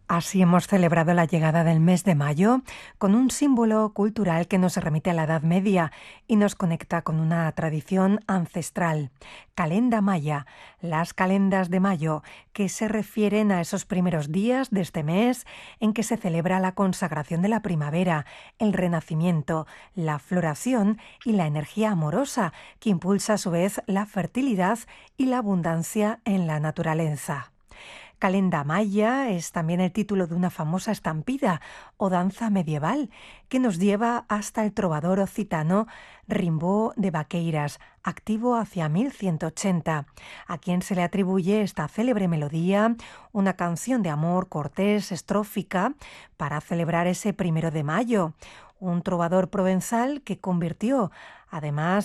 Así hemos celebrado la llegada del mes de mayo con un símbolo cultural que nos remite a la Edad Media y nos conecta con una tradición ancestral. Calenda Maya, las calendas de mayo, que se refieren a esos primeros días de este mes en que se celebra la consagración de la primavera, el renacimiento, la floración y la energía amorosa, que impulsa a su vez la fertilidad y la abundancia en la naturaleza. Calenda Maya es también el título de una famosa estampida o danza medieval que nos lleva hasta el trovador occitano Rimbaud de Vaqueiras, activo hacia 1180, a quien se le atribuye esta célebre melodía, una canción de amor cortés, estrófica, para celebrar ese 1 de mayo. Un trovador provenzal que convirtió, además,